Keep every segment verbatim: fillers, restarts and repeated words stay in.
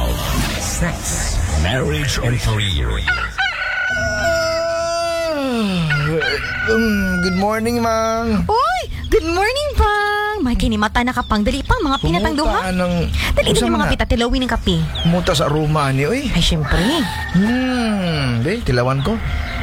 Love, sex, marriage, and career. Um, good morning, Mang. Uy! Good morning, Pang! May kinimata na kapang. Dali pang mga pinatang duha. Ng... Dali din yung mga pita. Tilawin ng kape. Muta sa aroma ni, oy. Ay, syempre. Hmm, di, tilawan ko.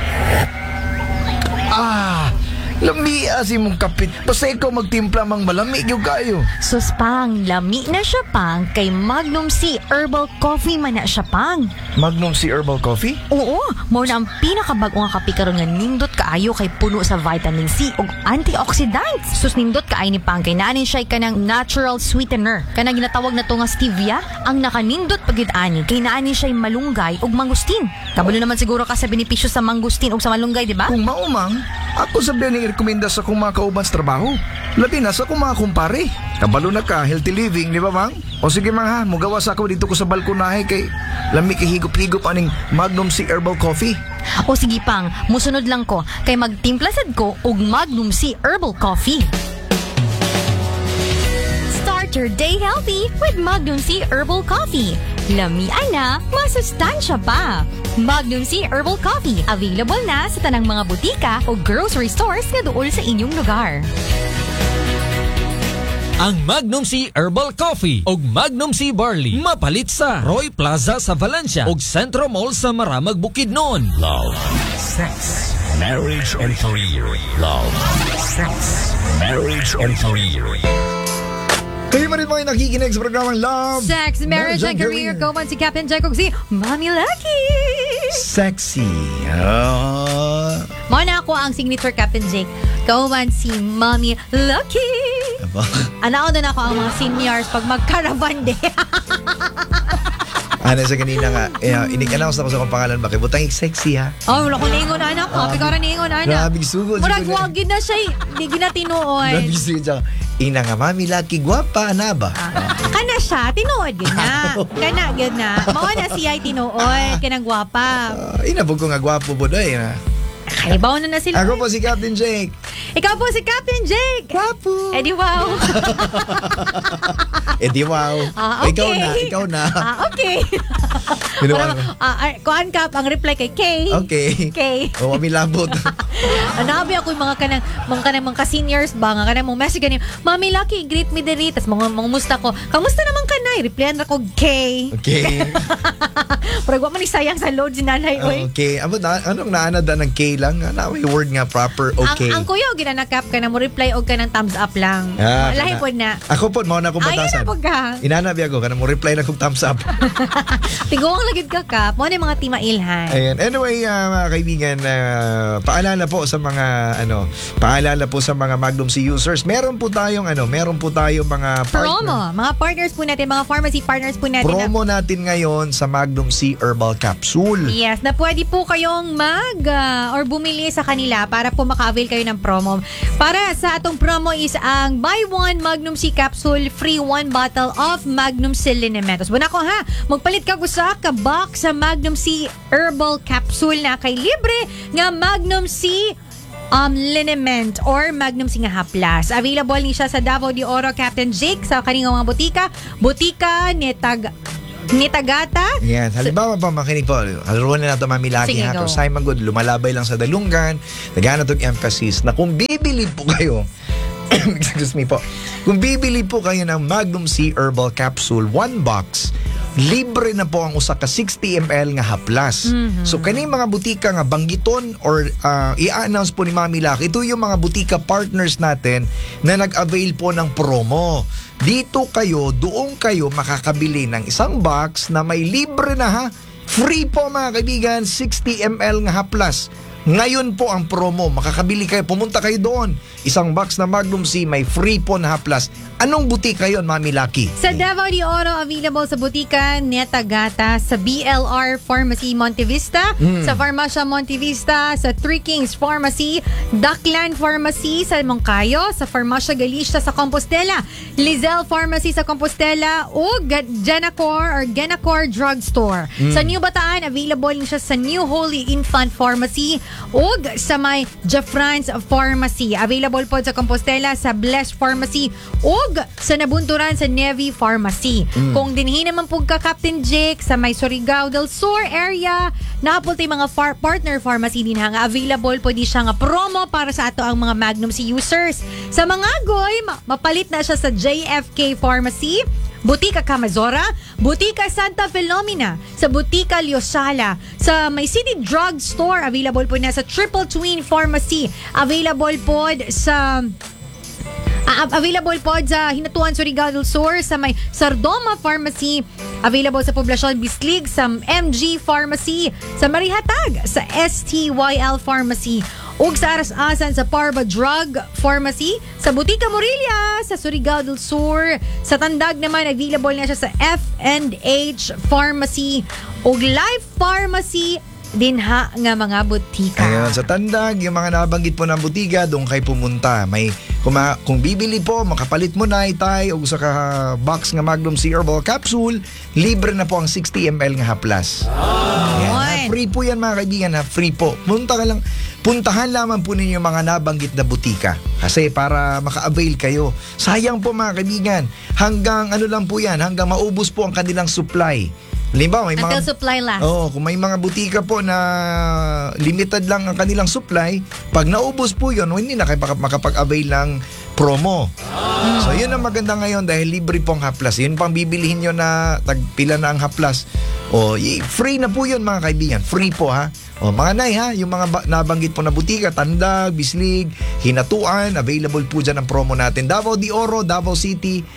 Ah, lami asi mong kapit. Basta ikaw magtimpla mang malami yung kayo. Sus, Pang. Lami na siya, Pang. Kay Magnum C Herbal Coffee man na siya, Pang. Magnum C Herbal Coffee? Oo, mo na ang pinakabag-o nga kape karon nga nindot kaayo kay puno sa vitamin C ug antioxidants. Sus nindot kaay ni Pang kay naanin siya kanang natural sweetener. Kanang ginatawag na to nga stevia, ang nakanindot pagid ani kay naanin siya malunggay ug mangustin. Kabalo naman siguro ka sa benepisyo sa mangustin ug sa malunggay, di ba? Kung maumang, ako sabihan ni rekomenda sa kung mga kauban sa trabaho. Labi na sa kung mga kumpare. Kabalo na ka, healthy living, di ba, Mang? O sige, Mang, ha, mugawa sa ako dito ko sa balkonahe kay lami kay higop-higop aning Magnum C Herbal Coffee. O sige, Pang, musunod lang ko kay magtimpla sad ko og Magnum C Herbal Coffee. Start your day healthy with Magnum C Herbal Coffee. Lamian na, masustansya pa. Magnum C Herbal Coffee, available na sa tanang mga butika o grocery stores na dool sa inyong lugar. Ang Magnum C Herbal Coffee ug Magnum C Barley mapalit sa Roy Plaza sa Valencia ug Centro Mall sa Maramag, Bukidnon. Love, sex, marriage, and career. Love, sex, marriage, and career. Kayo man rin mga nakikinig sa programang Love, Sex, Marriage, and Career. Go man si Captain Jacob si Mami Lucky. Sexy. Oh. Mo na ako ang signature Captain Jake. Go man si Mami Lucky. Aba. Anao na ako ang mga seniors pag mag-caravan day. Ano sa kanina nga, eh, inik-announce na ko sa kong pangalan ba? Kay butang sexy, ha? Oh, wala ko niingon anak. Happy ka rin niingon anak. Grabe, sugod. Murag wagin na siya. Di ginatinuoy. Grabe, sugod. Ina nga, Mami Lucky, gwapa na ba? Ah, kana siya, tinuod yun na. Kana yun na. Mao na siya ay tinuod. Kanang gwapa. Uh, inabog ko nga gwapo po doy, ha? Kaibaw na na sila. Ako po si Captain Jake. Ikaw po si Captain Jake. Gwapo. Eh di wow. Eh di wow. Ah, okay. Ikaw na, ikaw na. Ah, okay. Ginawa Parang, ah, ah, kuan Cap, ang reply kay Kay. Okay. Kay. O, kami labot. Anabi ako yung mga kanang mga kanang mga ka-seniors ba nga kanang mga message ganin. Mami Lucky, greet me diri. Tas mga mga musta ko. Kamusta naman ka na? Replyan ra ko Kay. Okay. Pero wa man ni sayang sa load si nanay oy. Okay. Amo na anong naanad ng K lang? Na may word nga proper okay. Ang, ang kuya og ginanakap ka na mo reply og kanang thumbs up lang. Ah, Lahi kana- pod na. Ako po, mao na akong Ay, batasan. na po ka. Inanabi ako, kanang mo reply na kong thumbs up. Tiguang lagid ka Kap. Mo ni mga timailhan. Ayan. Anyway, uh, mga kaibigan, uh, paalala po sa mga ano, paalala po sa mga Magnum C users. Meron po tayong ano, meron po tayong mga partner. Promo. Mga partners po natin, mga pharmacy partners po natin. Promo natin ngayon sa Magnum C Herbal Capsule. Yes, na pwede po kayong mag uh, or bumili sa kanila para po maka-avail kayo ng promo. Para sa atong promo is ang buy one Magnum C capsule, free one bottle of Magnum C Linamentos. Buna ko ha, magpalit ka gusa ka box sa Magnum C Herbal Capsule na kay libre nga Magnum C um, liniment or Magnum C nga haplas. Available ni siya sa Davao de Oro, Captain Jake, sa kanina mga butika. Butika ni Tag ni Tagata. Yan. Halimbawa pa makinig po. Haluan na nato Mami Lucky. Sige, Ha? go. Kung sa'yo magod, lumalabay lang sa dalunggan. Nagana itong emphasis na kung bibili po kayo, excuse me po, kung bibili po kayo ng Magnum C Herbal Capsule, one box, libre na po ang usa ka sixty milliliters nga haplas. Mm-hmm. So kaning mga butika nga banggiton or uh, i-announce po ni Mami Lucky, ito yung mga butika partners natin na nag-avail po ng promo. Dito kayo, doon kayo makakabili ng isang box na may libre na ha. Free po mga kaibigan, sixty milliliters nga haplas. Ngayon po ang promo, makakabili kayo, pumunta kayo doon. Isang box na Magnum C, may free po na haplas. Anong butika yon, Mami Lucky? Sa Davao de Oro, available sa butika Neta Gata, sa B L R Pharmacy Montevista, mm. sa Farmacia Montevista, sa Three Kings Pharmacy, Duckland Pharmacy sa Moncayo, sa Farmacia Galicia sa Compostela, Lizelle Pharmacy sa Compostela, o Genacor or Genacor Drugstore. Mm. Sa New Bataan, available din siya sa New Holy Infant Pharmacy, ug sa may Jafrance Pharmacy. Available po sa Compostela sa Blessed Pharmacy ug sa Nabunturan sa Navy Pharmacy. Mm. Kung dinhi naman po ka Captain Jake sa may Surigao del Sur area, naapol tay mga far- partner pharmacy din ha, nga available po di siya nga promo para sa ato ang mga Magnum C users. Sa mga goy, ma- mapalit na siya sa J F K Pharmacy, Butika Camazora, Butika Santa Filomena, sa Butika Liosala, sa May City Drug Store, available po na sa Triple Twin Pharmacy, available po sa uh, available po sa Hinatuan Surigao del Sur, sa may Sardoma Pharmacy, available sa Poblacion Bislig, sa M G Pharmacy, sa Marihatag, sa S T Y L Pharmacy, ug sa Aras-asan sa Parva Drug Pharmacy, sa Butika Morelia, sa Surigao del Sur, sa Tandag naman available na siya sa F and H Pharmacy ug Life Pharmacy din ha nga mga butika. Ayun, sa Tandag, yung mga nabanggit po ng butika, doon kayo pumunta. May, kung, ma- kung bibili po, makapalit mo na itay o sa ka- box nga Magnum C Herbal Capsule, libre na po ang sixty milliliters nga haplas. Ayan, ha, free po yan mga kaibigan, ha, free po. Punta ka lang, puntahan lamang po ninyo mga nabanggit na butika. Kasi para maka-avail kayo. Sayang po mga kaibigan, hanggang ano lang po yan, hanggang maubos po ang kanilang supply. Halimbawa, may Until mga, supply last. Oo, kung may mga butika po na limited lang ang kanilang supply, pag naubos po yun, hindi na kayo makapag-avail ng promo. So yun ang maganda ngayon dahil libre po ang haplas. Yun pang bibilihin nyo na tagpila na ang haplas. O, y- free na po yun mga kaibigan. Free po ha. O mga nay ha, yung mga ba- nabanggit po na butika, Tandag, Bislig, Hinatuan, available po dyan ang promo natin. Davao de Oro, Davao City.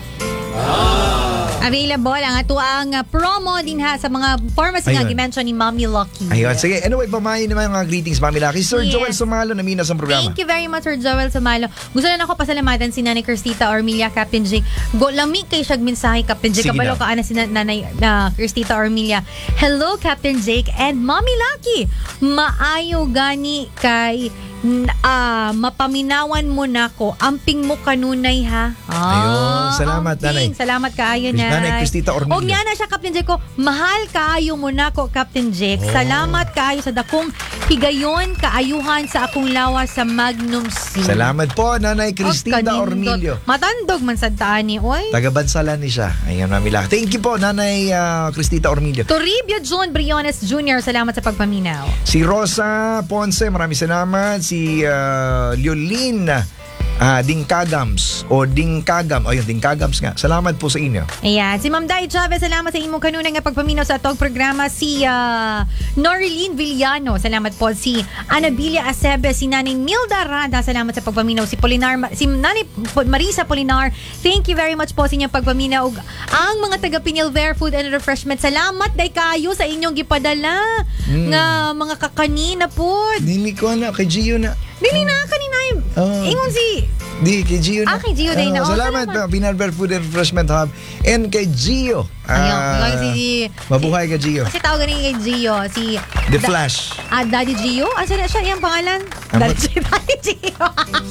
Available ang ato ang uh, promo din ha sa mga pharmacy nga Ayun. gi-mention ni Mommy Lucky. Ayun, sige. Anyway, pamahin naman yung mga greetings, Mami Lucky. Sir Yes. Joel Sumalo, naminas ang programa. Thank you very much, Sir Joel Sumalo. Gusto na ako pasalamatan si Nanay Cristita Ormilia, Captain Jake. Go, lami kay siyag mensahe, Captain Jake. Sige Kabalo na. ka ana si na- Nanay na Cristita Ormilia. Hello, Captain Jake and Mommy Lucky. Maayo gani kay n- ah, mapaminawan mo na ko. Amping mo kanunay ha. Ah, Ayun, salamat, amping. Nanay. Salamat kaayo, Nanay Nanay. Cristita Ormilia. O nga na siya, Captain Jake ko. Mahal kaayo mo na ko, Captain Jake. Oh. Salamat kaayo sa dakong higayon kaayuhan sa akong lawas sa Magnum C. Salamat po, Nanay Cristina Oh, kanindot. Ormilio. Matandog man sa taan ni Oy. Taga-Bansalan ni siya. Ayun, Mami Lucky. Thank you po, Nanay uh, Cristina Ormilio. Toribio John Briones Junior Salamat sa pagpaminaw. Si Rosa Ponce, maraming salamat. Si uh, Liolin uh, Dingkagams o Dingkagam. Ayun, Dingkagams nga. Salamat po sa inyo. Ayan. Si Ma'am Dai Chavez, salamat sa imong kanuna nga pagpaminaw sa atong programa. Si uh, Norilyn Villano, salamat po. Si Anabilia Acebe, si Nanay Nilda Rada, salamat sa pagpaminaw. Si Polinar, si Nanay Marisa Polinar, thank you very much po sa inyong pagpaminaw. Ug ang mga taga Pinilver Food and Refreshment, salamat day kayo sa inyong gipadala Mm. nga mga kakanina po. Dili ko na, kay Gio na. Dili na kanina. Oh. Ingon si Di, kay Gio na. Ah, kay Gio na yun. Oh, Oh, salamat, salamat. Pinalver Food and Refreshment Hub. And kay Gio. Ayun, Ah, ayun, si- mabuhay kay Gio. Kasi tawag ni kay Gio, si The Da- Flash. Ah, Daddy Gio? Asa na siya? Yung pangalan? Ang Daddy, Daddy Gio.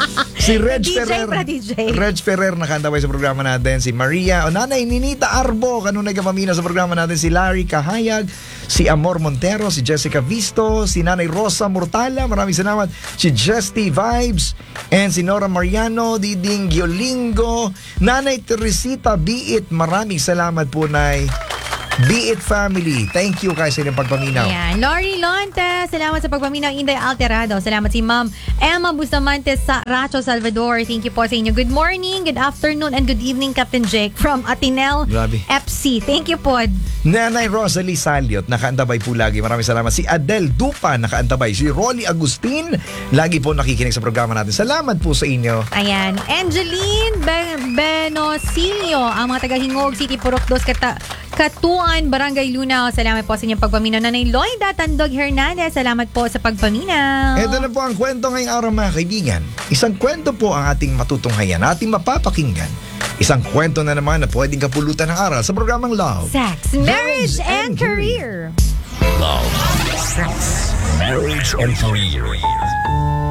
Si Reg D J Ferrer. para D J. Reg Ferrer nakantaway sa programa natin. Si Maria, o Nanay Ninita Arbo, kanunay kapamina sa programa natin. Si Larry Kahayag, si Amor Montero, si Jessica Visto, si Nanay Rosa Mortala, maraming salamat. Si Jesty Vibes, and si Nora Mariano, Diding Giolingo, Nanay Teresita Biit, maraming salamat po, Nay. Be It Family. Thank you kayo sa inyong pagpaminaw. Ayan. Lori Lonte, salamat sa pagpaminaw. Inday Alterado. Salamat si Ma'am Emma Bustamante sa Racho, Salvador. Thank you po sa inyo. Good morning, good afternoon, and good evening, Captain Jake from Atinel Grabe. F C. Thank you po. Nanay Rosalie Saliot, nakaantabay po lagi. Maraming salamat. Si Adel Dupa, nakaantabay. Si Rolly Agustin, lagi po nakikinig sa programa natin. Salamat po sa inyo. Ayan. Angeline ben- Benosilio, ang mga taga-Hingog City, Purok dos, Kata- Katuan, Barangay Luna. Salamat po sa inyong pagpaminaw. Nanay Loida Tandog Hernandez, salamat po sa pagpaminaw. Ito na po ang kwento ngayong araw mga kaibigan. Isang kwento po ang ating matutunghayan, ating mapapakinggan. Isang kwento na naman na pwedeng kapulutan ng aral sa programang Love. Sex, marriage, and, and career. Love, sex, marriage, and career.